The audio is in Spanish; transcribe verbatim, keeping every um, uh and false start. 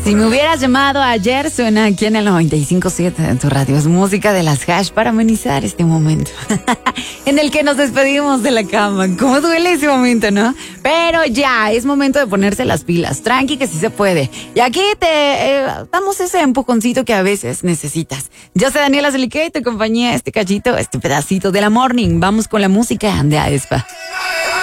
Si me hubieras llamado ayer, suena aquí en el noventa y cinco punto siete de tu radio. Es música de las Hash para amenizar este momento en el que nos despedimos de la cama. ¿Cómo duele ese momento, no? Pero ya, es momento de ponerse las pilas. Tranqui, que sí se puede. Y aquí te eh, damos ese empujoncito que a veces necesitas. Yo soy Daniela Zeliqué y te acompañé este cachito, este pedacito de la morning. Vamos con la música de Aespa.